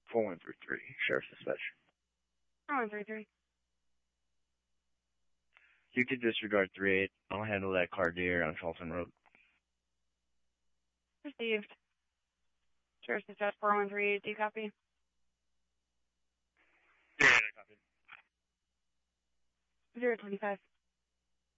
4133, Sheriff's Dispatch. 4133. You could disregard 38. I'll handle that car deer on Charlton Road. Received. Sheriff's Dispatch 4138. Do you copy? Yeah, I copy. 025.